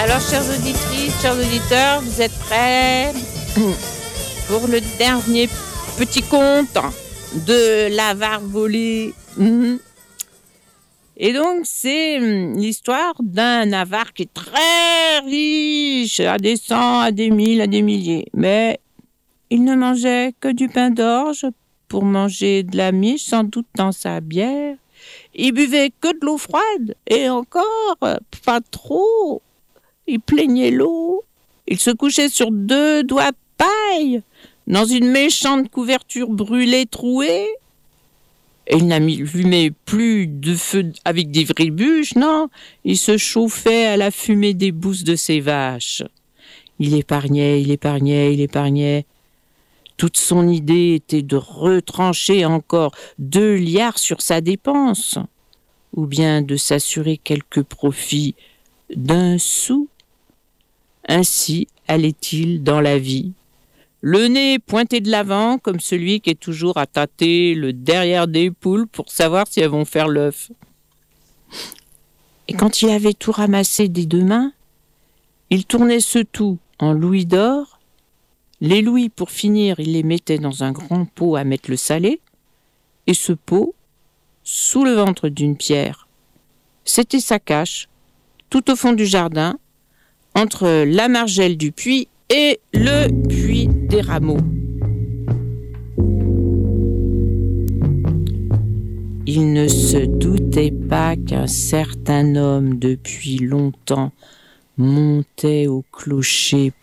Alors, chères auditrices, chers auditeurs, vous êtes prêts pour le dernier petit conte de l'avare volé? Et donc, c'est l'histoire d'un avare qui est très riche, à des cents, à des mille, à des milliers. Mais il ne mangeait que du pain d'orge pour manger de la miche, sans doute dans sa bière. Il buvait que de l'eau froide, et encore, pas trop. Il plaignait l'eau. Il se couchait sur 2 doigts de paille, dans une méchante couverture brûlée trouée. Et il n'allumait plus de feu avec des vraies bûches, non. Il se chauffait à la fumée des bousses de ses vaches. Il épargnait. Toute son idée était de retrancher encore 2 liards sur sa dépense, ou bien de s'assurer quelques profits d'1 sou. Ainsi allait-il dans la vie, le nez pointé de l'avant, comme celui qui est toujours à tâter le derrière des poules pour savoir si elles vont faire l'œuf. Et quand il avait tout ramassé des 2 mains, il tournait ce tout en louis d'or. Les louis, pour finir, il les mettait dans un grand pot à mettre le salé, et ce pot, sous le ventre d'une pierre. C'était sa cache, tout au fond du jardin, entre la margelle du puits et le puits des rameaux. Il ne se doutait pas qu'un certain homme, depuis longtemps, montait au clocher